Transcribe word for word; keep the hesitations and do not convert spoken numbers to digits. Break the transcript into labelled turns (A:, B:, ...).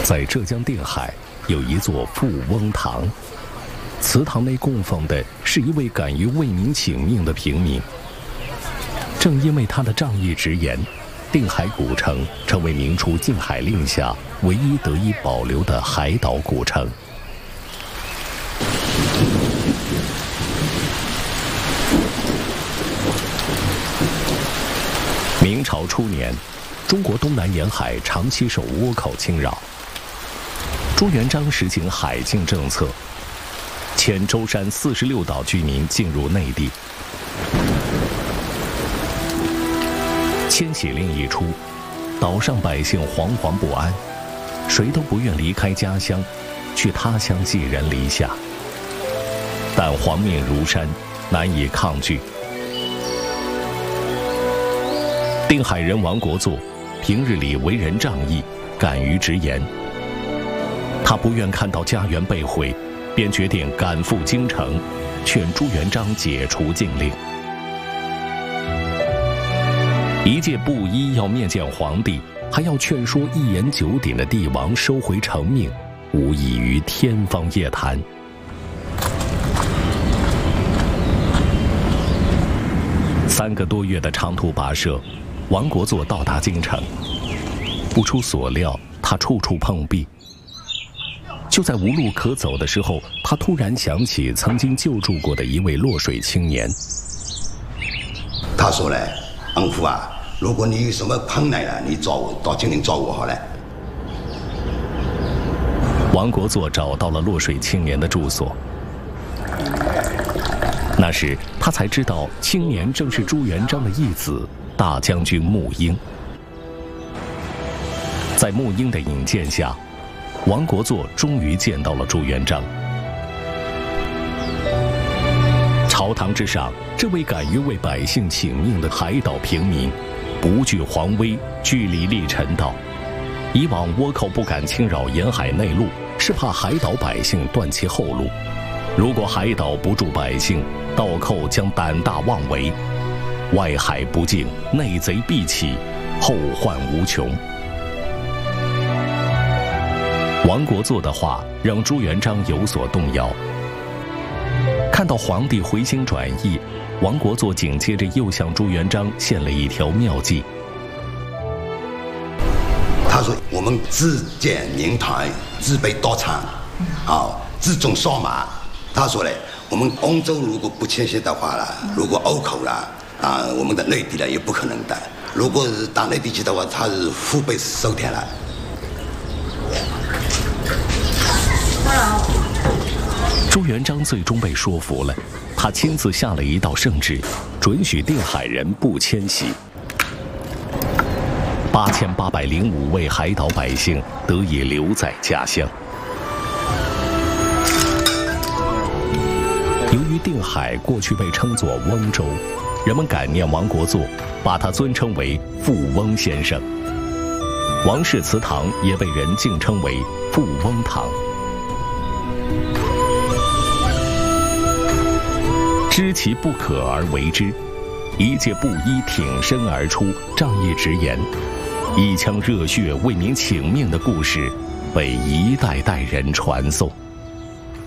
A: 在浙江定海有一座富翁堂，祠堂内供奉的是一位敢于为民请命的平民。正因为他的仗义直言，定海古城成为明初禁海令下唯一得以保留的海岛古城。明朝初年，中国东南沿海长期受倭寇侵扰。朱元璋实行海禁政策，遣舟山四十六岛居民进入内地。迁徙令一出，岛上百姓惶惶不安，谁都不愿离开家乡，去他乡寄人篱下。但皇命如山，难以抗拒。定海人王国祚平日里为人仗义，敢于直言。他不愿看到家园被毁，便决定赶赴京城，劝朱元璋解除禁令。一介布衣要面见皇帝，还要劝说一言九鼎的帝王收回成命，无异于天方夜谭。三个多月的长途跋涉，王国祚到达京城。不出所料，他处处碰壁。就在无路可走的时候，他突然想起曾经救助过的一位落水青年。
B: 他说嘞，恩父啊，如果你有什么困难了，你找我，到京城找我好了。
A: 王国祚找到了落水青年的住所。那时他才知道，青年正是朱元璋的义子大将军穆英。在穆英的引荐下，王国祚终于见到了朱元璋。朝堂之上，这位敢于为百姓请命的海岛平民，不惧皇威，据理力陈道。以往倭寇不敢侵扰沿海内陆，是怕海岛百姓断其后路。如果海岛不助百姓，盗寇将胆大妄为，外海不靖，内贼必起，后患无穷。王国祚的话让朱元璋有所动摇。看到皇帝回心转意，王国祚紧接着又向朱元璋献了一条妙计。
B: 他说：“我们自建民团，自备刀枪，啊，自种扫马。”他说嘞，我们欧洲如果不迁徙的话了，如果欧口了啊，我们的内地了也不可能的。如果是打内地去的话，他是腹背受天了。
A: 朱元璋最终被说服了，他亲自下了一道圣旨，准许定海人不迁徙。八千八百零五位海岛百姓得以留在家乡。由于定海过去被称作翁州，人们感念王国祚，把他尊称为富翁先生。王氏祠堂也被人敬称为富翁堂。知其不可而为之，一介布衣挺身而出，仗义直言，一腔热血为民请命的故事被一代代人传颂。